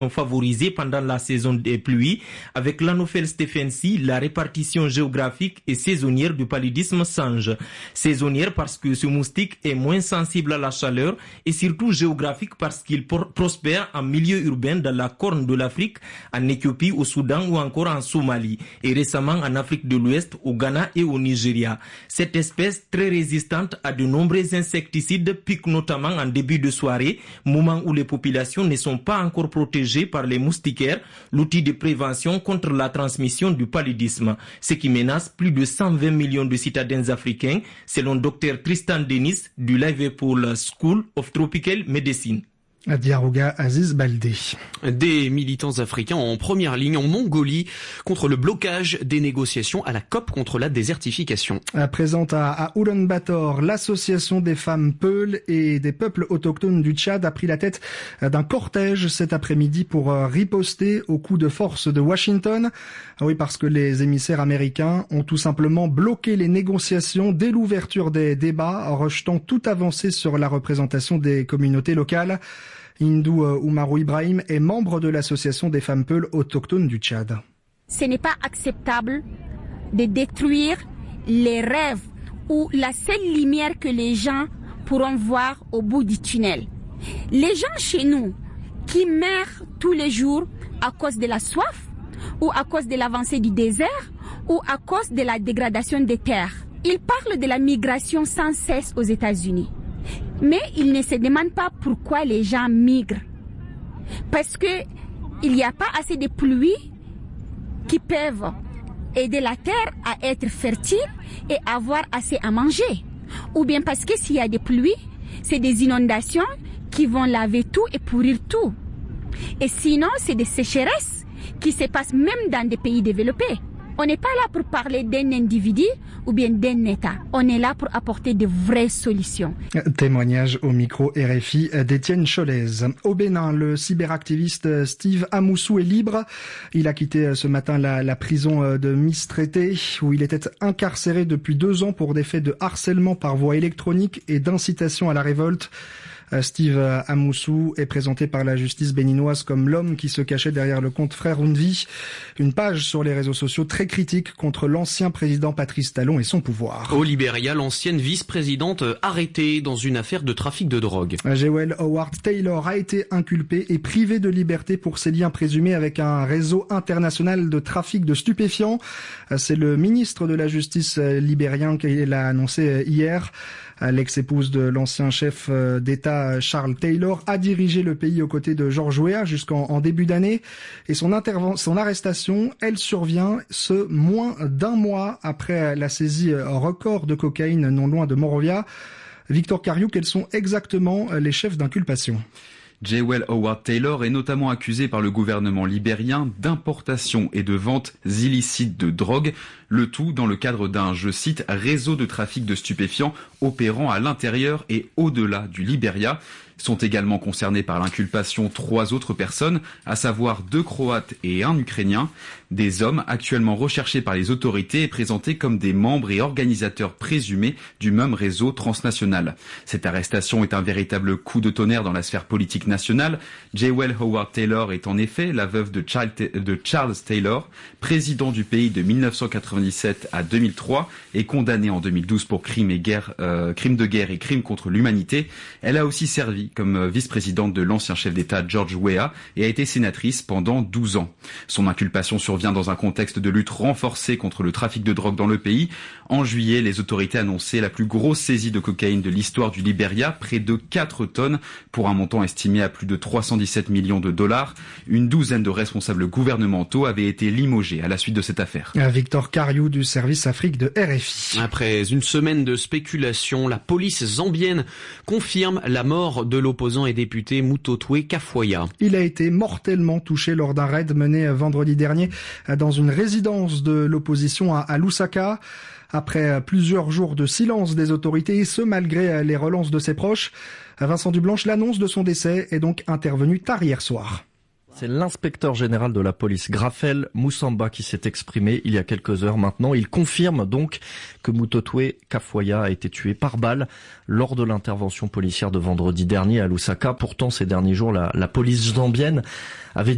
favorisés pendant la saison des pluies. Avec l'Anopheles stephensi, la répartition géographique et saisonnière du paludisme change. Saisonnière parce que ce moustique est moins sensible à la chaleur et surtout géographique parce qu'il prospère en milieu urbain dans la Corne de l'Afrique, en Éthiopie, au Soudan ou encore en Somalie et récemment en Afrique de l'Ouest, au Ghana et au Nigeria. Cette espèce très résistante à de nombreux insecticides pique notamment en début de soirée, moment où les populations ne sont pas encore protégées par les moustiquaires, l'outil de prévention contre la transmission du paludisme, ce qui menace plus de 120 millions de citadins africains, selon Dr Tristan Dennis du Liverpool School of Tropical Medicine. Diarouga Aziz Baldé. Des militants africains en première ligne en Mongolie contre le blocage des négociations à la COP contre la désertification. Présente à Ulaanbaatar, l'association des femmes Peuls et des peuples autochtones du Tchad a pris la tête d'un cortège cet après-midi pour riposter aux coups de force de Washington. Oui, parce que les émissaires américains ont tout simplement bloqué les négociations dès l'ouverture des débats, rejetant toute avancée sur la représentation des communautés locales. Hindou Oumarou Ibrahim est membre de l'association des femmes Peuls autochtones du Tchad. Ce n'est pas acceptable de détruire les rêves ou la seule lumière que les gens pourront voir au bout du tunnel. Les gens chez nous qui meurent tous les jours à cause de la soif ou à cause de l'avancée du désert ou à cause de la dégradation des terres. Ils parlent de la migration sans cesse aux États-Unis. Mais ils ne se demandent pas pourquoi les gens migrent. Parce que il n'y a pas assez de pluie qui peuvent aider la terre à être fertile et avoir assez à manger. Ou bien parce que s'il y a des pluies, c'est des inondations qui vont laver tout et pourrir tout. Et sinon, c'est des sécheresses qui se passent même dans des pays développés. On n'est pas là pour parler d'un individu ou bien d'un État. On est là pour apporter de vraies solutions. Témoignage au micro RFI d'Étienne Cholez. Au Bénin, le cyberactiviste Steve Amoussou est libre. Il a quitté ce matin la prison de Mistrété où il était incarcéré depuis 2 ans pour des faits de harcèlement par voie électronique et d'incitation à la révolte. Steve Amoussou est présenté par la justice béninoise comme l'homme qui se cachait derrière le compte Frère Ounvi, une page sur les réseaux sociaux très critique contre l'ancien président Patrice Talon et son pouvoir. Au Libéria, l'ancienne vice-présidente arrêtée dans une affaire de trafic de drogue. Jewel Howard Taylor a été inculpé et privé de liberté pour ses liens présumés avec un réseau international de trafic de stupéfiants. C'est le ministre de la Justice libérien qui l'a annoncé hier. L'ex-épouse de l'ancien chef d'État Charles Taylor a dirigé le pays aux côtés de George Weah jusqu'en début d'année. Et son arrestation, elle survient moins d'1 mois après la saisie record de cocaïne non loin de Monrovia. Victor Cariou, quels sont exactement les chefs d'inculpation ? Jewel Howard Taylor est notamment accusé par le gouvernement libérien d'importation et de vente illicites de drogue, le tout dans le cadre d'un, je cite, réseau de trafic de stupéfiants opérant à l'intérieur et au-delà du Libéria. Sont également concernés par l'inculpation 3 autres personnes, à savoir 2 Croates et 1 Ukrainien, des hommes actuellement recherchés par les autorités et présentés comme des membres et organisateurs présumés du même réseau transnational. Cette arrestation est un véritable coup de tonnerre dans la sphère politique nationale. Jewel Howard Taylor est en effet la veuve de Charles Taylor, président du pays de 1997 à 2003 et condamnée en 2012 pour crimes de guerre et crimes contre l'humanité. Elle a aussi servi comme vice-présidente de l'ancien chef d'État George Weah et a été sénatrice pendant 12 ans. Son inculpation survient dans un contexte de lutte renforcée contre le trafic de drogue dans le pays. En juillet, les autorités annonçaient la plus grosse saisie de cocaïne de l'histoire du Libéria, près de 4 tonnes, pour un montant estimé à plus de 317 millions de dollars. Une douzaine de responsables gouvernementaux avaient été limogés à la suite de cette affaire. Victor Cariou du service Afrique de RFI. Après une semaine de spéculation, la police zambienne confirme la mort de l'opposant et député Mutotwe Kafoya. Il a été mortellement touché lors d'un raid mené vendredi dernier dans une résidence de l'opposition à Lusaka. Après plusieurs jours de silence des autorités, et ce malgré les relances de ses proches, Vincent Dublanche, l'annonce de son décès est donc intervenue tard hier soir. C'est l'inspecteur général de la police, Grafel Moussamba, qui s'est exprimé il y a quelques heures maintenant. Il confirme donc que Mutotwe Kafoya a été tué par balle lors de l'intervention policière de vendredi dernier à Lusaka. Pourtant, ces derniers jours, la police zambienne avait